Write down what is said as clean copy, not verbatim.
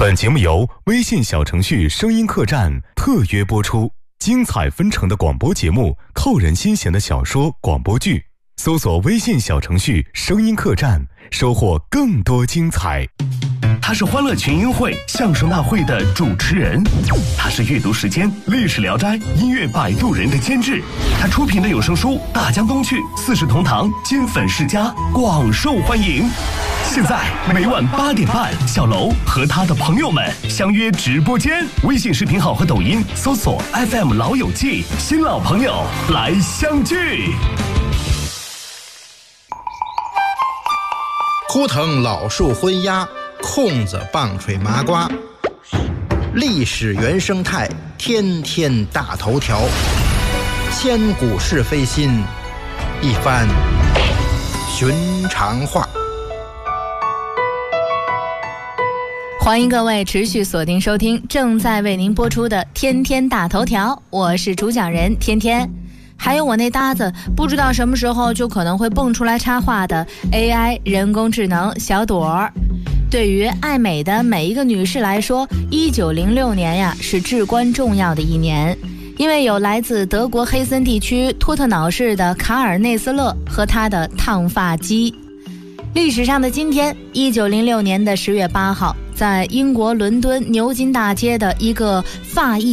本节目由微信小程序声音客栈特约播出，精彩纷呈的广播节目，扣人心弦的小说广播剧，搜索微信小程序声音客栈，收获更多精彩。 他是欢乐群英会相声大会的主持人，他是阅读时间历史聊斋音乐摆渡人的监制，他出品的有声书大江东去四世同堂金粉世家广受欢迎。现在每晚8点半，小楼和他的朋友们相约直播间，微信视频号和抖音搜索 FM 老友记，新老朋友来相聚。 枯藤老树昏鸦，空子棒槌麻瓜，历史原生态，天天大头条，千古是非心，一番寻常话。 欢迎各位持续锁定收听正在为您播出的天天大头条，我是主讲人天天，还有我那搭子不知道什么时候就可能会蹦出来插话的 AI 人工智能小朵儿。对于爱美的每一个女士来说，1906年呀是至关重要的一年，因为有来自德国黑森地区托特瑙市的卡尔内斯勒和他的烫发机。历史上的今天，1906年的10月8号，在英国伦敦牛津大街的一个发艺